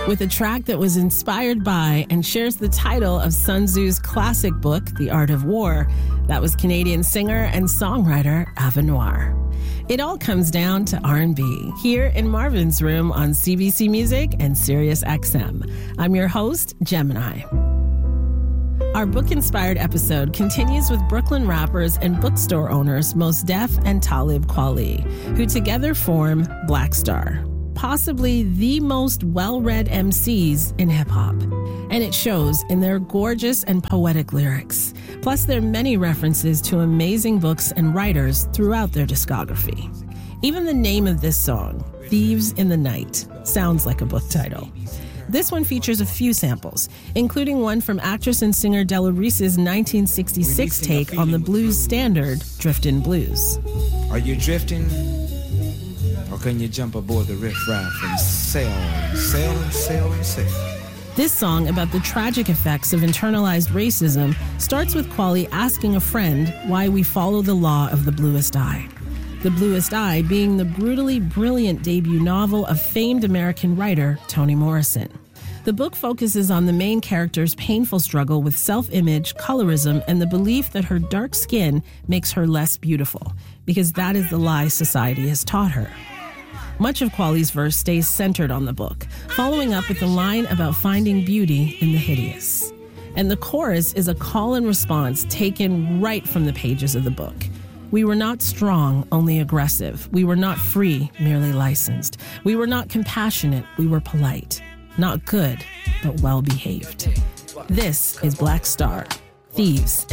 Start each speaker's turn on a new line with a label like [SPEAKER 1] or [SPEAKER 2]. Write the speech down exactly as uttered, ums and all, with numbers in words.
[SPEAKER 1] with a track that was inspired by and shares the title of Sun Tzu's classic book, The Art of War. That was Canadian singer and songwriter Ava Noir. It all comes down to R and B here in Marvin's Room on C B C Music and Sirius X M. I'm your host, Gemini. Our book-inspired episode continues with Brooklyn rappers and bookstore owners Mos Def and Talib Kweli, who together form Black Star, possibly the most well-read M Cs in hip-hop. And it shows in their gorgeous and poetic lyrics. Plus, there are many references to amazing books and writers throughout their discography. Even the name of this song, Thieves in the Night, sounds like a book title. This one features a few samples, including one from actress and singer Della Reese's nineteen sixty-six take on the blues standard, Driftin' Blues.
[SPEAKER 2] Are you drifting? Or can you jump aboard the riffraff and sail and sail and sail and sail?
[SPEAKER 1] This song about the tragic effects of internalized racism starts with Kweli asking a friend why we follow the law of the bluest eye. The Bluest Eye being the brutally brilliant debut novel of famed American writer Toni Morrison. The book focuses on the main character's painful struggle with self-image, colorism, and the belief that her dark skin makes her less beautiful, because that is the lie society has taught her. Much of Kweli's verse stays centered on the book, following up with the line about finding beauty in the hideous. And the chorus is a call and response taken right from the pages of the book. We were not strong, only aggressive. We were not free, merely licensed. We were not compassionate, we were polite. Not good, but well-behaved. This is Black Star, Thieves